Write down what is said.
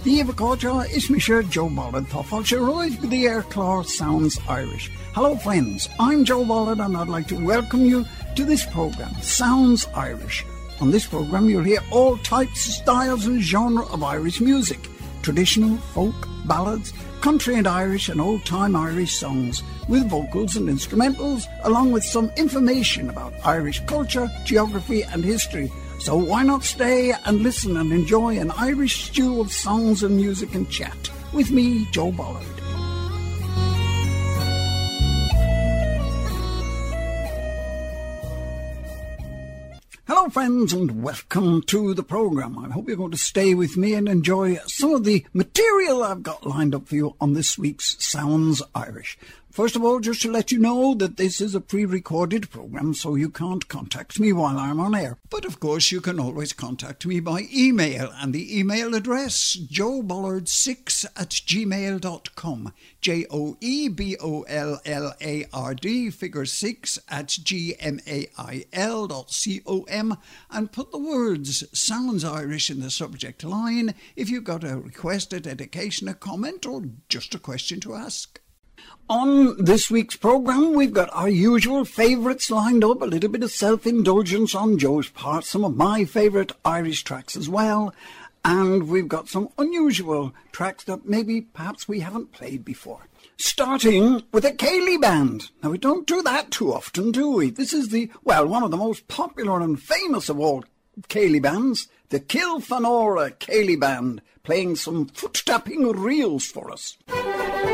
Díomh Cóide is me sure Joe Bollard Thoughtful Royd with the Air Claw Sounds Irish. Hello friends, I'm Joe Bollard and I'd like to welcome you to this programme, Sounds Irish. On this programme you'll hear all types, styles and genre of Irish music. Traditional, folk, ballads, country and Irish and old-time Irish songs with vocals and instrumentals, along with some information about Irish culture, geography and history. So why not stay and listen and enjoy an Irish stew of songs and music and chat with me, Joe Bollard. Hello friends and welcome to the programme. I hope you're going to stay with me and enjoy some of the material I've got lined up for you on this week's Sounds Irish. First of all, just to let you know that this is a pre-recorded programme, so you can't contact me while I'm on air. But of course, you can always contact me by email, and the email address, joebollard6@gmail.com. JOEBOLLARD, figure 6@gmail.com, and put the words Sounds Irish in the subject line if you've got a request, a dedication, a comment, or just a question to ask. On this week's programme, we've got our usual favourites lined up, a little bit of self-indulgence on Joe's part, some of my favourite Irish tracks as well, and we've got some unusual tracks that perhaps we haven't played before. Starting with a Céilí band. Now, we don't do that too often, do we? This is one of the most popular and famous of all Céilí bands, the Kilfanora Céilí Band, playing some foot-tapping reels for us.